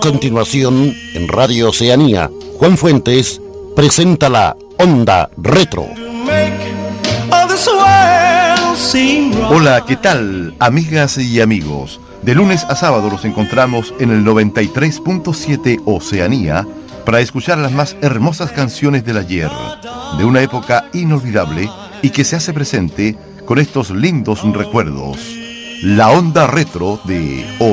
continuación, en Radio Oceanía, Juan Fuentes presenta la Onda Retro. Hola, ¿qué tal, amigas y amigos? De lunes a sábado nos encontramos en el 93.7 Oceanía para escuchar las más hermosas canciones del ayer, de una época inolvidable y que se hace presente con estos lindos recuerdos. La Onda Retro de